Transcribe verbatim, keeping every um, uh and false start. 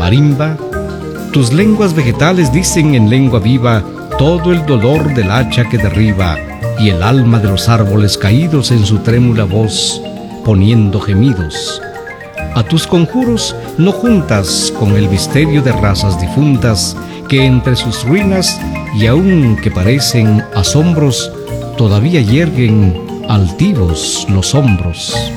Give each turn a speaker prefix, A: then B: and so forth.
A: marimba, tus lenguas vegetales dicen en lengua viva todo el dolor del hacha que derriba, y el alma de los árboles caídos en su trémula voz, poniendo gemidos. A tus conjuros no juntas con el misterio de razas difuntas, que entre sus ruinas, y aun que parecen asombros, todavía yerguen altivos los hombros.